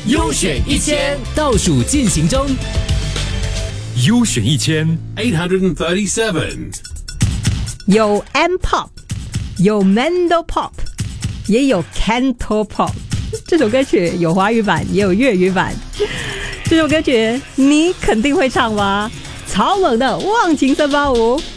优选1000倒数进行中。 优选1000 837。 有 M-pop， 有 Mandopop， 也有 Cantopop。这首歌曲有华语版，也有粤语版。这首歌曲你肯定会唱吧？草蜢的《忘情森巴舞》。